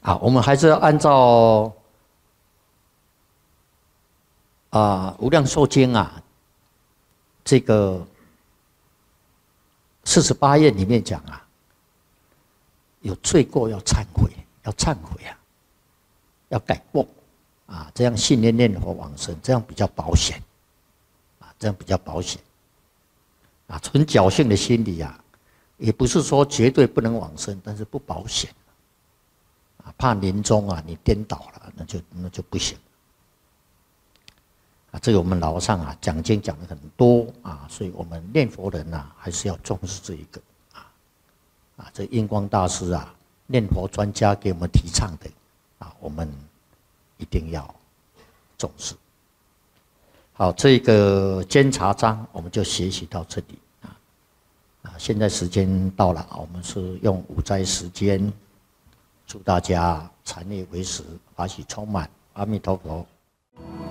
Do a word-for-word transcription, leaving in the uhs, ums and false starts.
好，我们还是要按照啊《无量寿经》啊这个四十八页里面讲啊，有罪过要忏悔，要忏悔啊，要改过啊，这样信念念佛往生，这样比较保险啊，这样比较保险啊。纯侥幸的心理啊，也不是说绝对不能往生，但是不保险。怕临终啊，你颠倒了，那就那就不行啊。这个我们老上啊讲经讲的很多啊，所以我们念佛人呐、啊，还是要重视这一个啊啊。这印光大师啊，念佛专家给我们提倡的啊，我们一定要重视。好，这个监察章我们就学习到这里啊啊。现在时间到了，我们是用五斋时间。祝大家禅悦为实，法喜充满。阿弥陀佛。